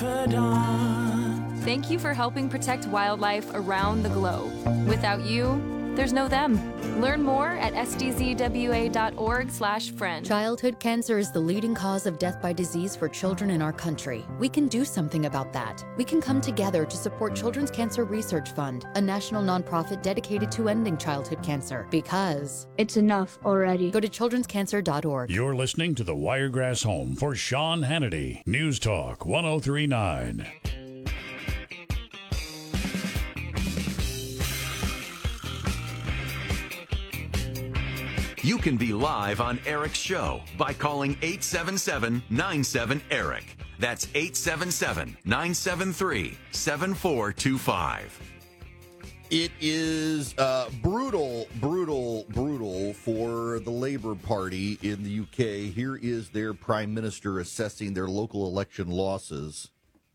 Thank you for helping protect wildlife around the globe. Without you, there's no them. Learn more at sdzwa.org/friend. Childhood cancer is the leading cause of death by disease for children in our country. We can do something about that. We can come together to support Children's Cancer Research Fund, a national nonprofit dedicated to ending childhood cancer. Because it's enough already. Go to childrenscancer.org. You're listening to the Wiregrass Home for Sean Hannity. News Talk 1039. You can be live on Eric's show by calling 877-97-ERIC. That's 877-973-7425. It is brutal for the Labour Party in the UK. Here is their Prime Minister assessing their local election losses.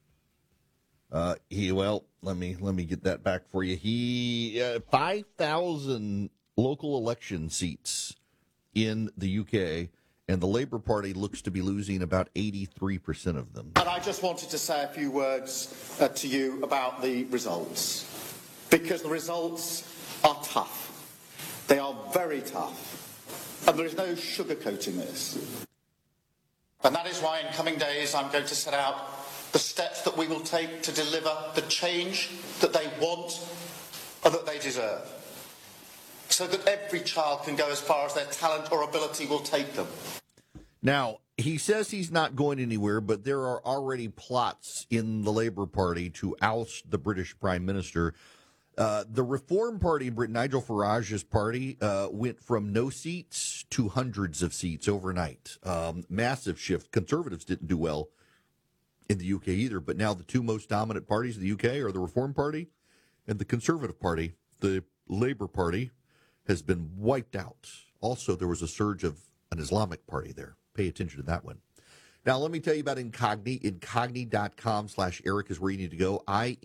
Let me get that back for you. 5,000 local election seats in the UK, and the Labour Party looks to be losing about 83% of them. And I just wanted to say a few words to you about the results, because the results are tough. They are very tough, and there is no sugarcoating this. And that is why in coming days I'm going to set out the steps that we will take to deliver the change that they want and that they deserve, so that every child can go as far as their talent or ability will take them. Now, he says he's not going anywhere, but there are already plots in the Labour Party to oust the British Prime Minister. The Reform Party in Britain, Nigel Farage's party, went from no seats to hundreds of seats overnight. Massive shift. Conservatives didn't do well in the UK either, but now the two most dominant parties in the UK are the Reform Party and the Conservative Party. The Labour Party has been wiped out. Also, there was a surge of an Islamic party there. Pay attention to that one. Now, let me tell you about Incogni. Incogni.com/Eric is where you need to go.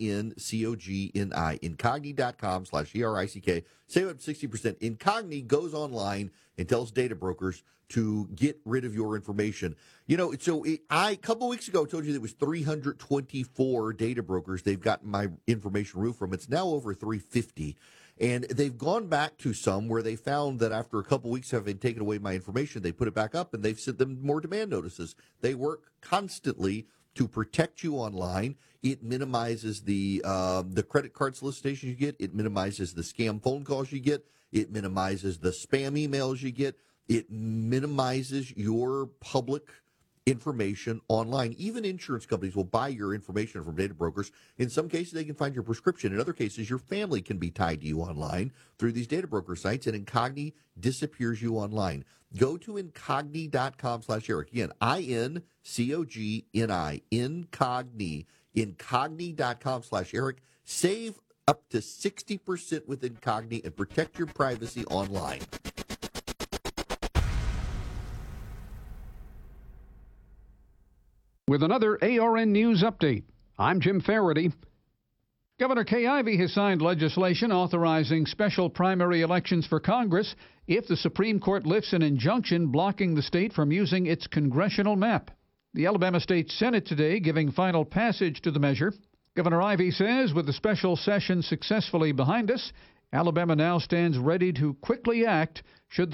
INCOGNI. Incogni.com/ERICK. Save up 60%. Incogni goes online and tells data brokers to get rid of your information. You know, a couple of weeks ago, I told you there was 324 data brokers they've gotten my information removed from. It's now over 350. And they've gone back to some where they found that after a couple weeks having taken away my information, they put it back up and they've sent them more demand notices. They work constantly to protect you online. It minimizes the credit card solicitations you get. It minimizes the scam phone calls you get. It minimizes the spam emails you get. It minimizes your public information online. Even insurance companies will buy your information from data brokers. In some cases, they can find your prescription. In other cases, your family can be tied to you online through these data broker sites, and Incogni disappears you online. Go to incogni.com/Eric. Again, INCOGNI, Incogni, incogni.com/Eric. Save up to 60% with Incogni and protect your privacy online. With another ARN News Update, I'm Jim Faraday. Governor Kay Ivey has signed legislation authorizing special primary elections for Congress if the Supreme Court lifts an injunction blocking the state from using its congressional map. The Alabama State Senate today giving final passage to the measure. Governor Ivey says with the special session successfully behind us, Alabama now stands ready to quickly act should